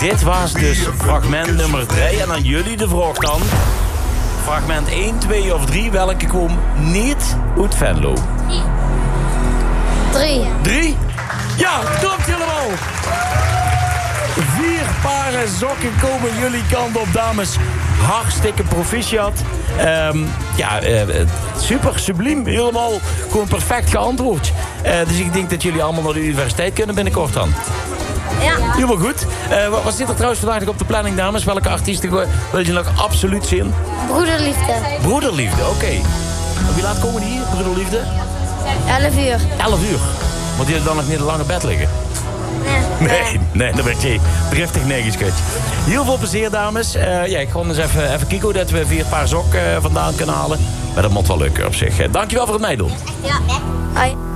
Dit was dus fragment nummer 3. En aan jullie de vraag dan. Fragment 1, 2 of 3. Welke kwam niet uit Venlo? 3. Ja, klopt helemaal. 4 paren sokken komen jullie kant op, dames. Hartstikke proficiat. Super, subliem. Helemaal gewoon perfect geantwoord. Dus ik denk dat jullie allemaal naar de universiteit kunnen binnenkort dan. Ja. Helemaal goed. Wat zit er trouwens vandaag nog op de planning, dames? Welke artiesten wil je nog absoluut zien? Broederliefde. Broederliefde, oké. Wie laat komen die hier, Broederliefde? 11 uur. 11 uur. Moet je dan nog niet in een lange bed liggen? Nee, dan werd je driftig neergeschud. Heel veel plezier, dames. Ik ga eens even kijken dat we 4 paar sok vandaan kunnen halen. Maar dat moet wel lukken op zich. Dankjewel voor het meedoen. Ja. Hoi.